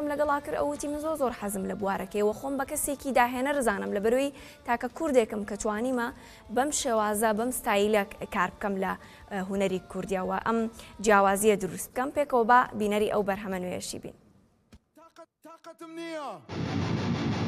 لەگەڵا کرد ئەوتی من زۆر حەزم لە بوارەکەیەوە خۆم بە کەسێکی داهێنە ڕزانم لە بەروی تاکە کوردێکم کە توانیمە بەم شێوازە بەم ستایلە کار بکەم لە هوەری کوردیەوە ئەم جیاوازیە دروست بکەم پێکەوە بە بینەری ئەو بەرهەمە نوێشی بین.